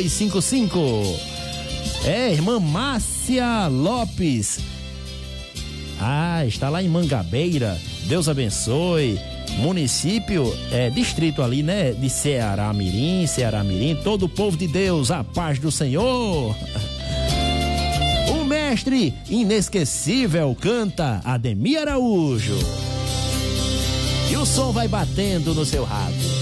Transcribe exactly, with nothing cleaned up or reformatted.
dois cinco cinco. É, irmã Márcia Lopes. Ah, está lá em Mangabeira. Deus abençoe. Município, é, distrito ali, né? De Ceará Mirim, Ceará Mirim. Todo o povo de Deus, a paz do Senhor. O mestre inesquecível canta Ademir Araújo. E o som vai batendo no seu rádio.